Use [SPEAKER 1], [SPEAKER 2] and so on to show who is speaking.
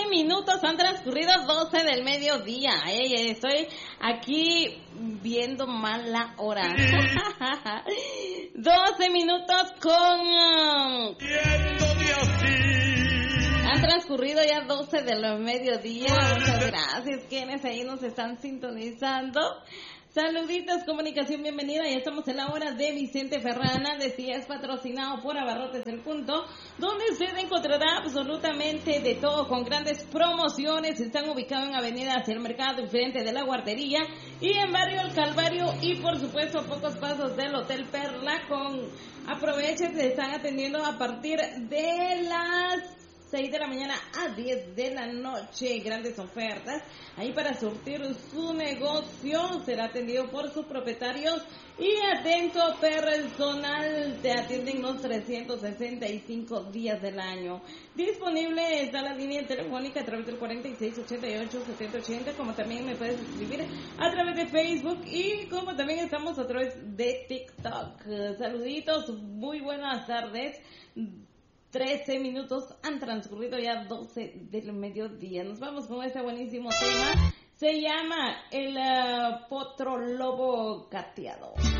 [SPEAKER 1] minutos han transcurrido 12 del mediodía. Estoy aquí viendo mal la hora. 12 minutos con... Han transcurrido ya 12 del mediodía. Muchas gracias, quienes ahí nos están sintonizando. Saluditos, comunicación, bienvenida. Ya estamos en la hora de Vicente Fernández y es patrocinado por Abarrotes El Punto, donde usted encontrará absolutamente de todo con grandes promociones. Están ubicados en Avenida hacia el Mercado, enfrente de la guardería y en Barrio El Calvario y por supuesto a pocos pasos del Hotel Perla. Aprovechen, se están atendiendo a partir de las 6 de la mañana a 10 de la noche, grandes ofertas ahí para surtir su negocio. Será atendido por sus propietarios y atento personal. Te atienden los 365 días del año. Disponible está la línea telefónica a través del 4688-7080, como también me puedes escribir a través de Facebook y como también estamos a través de TikTok. Saluditos, muy buenas tardes. 13 minutos han transcurrido ya 12 del mediodía. Nos vamos con este buenísimo tema. Se llama El Potro Lobo Gateado.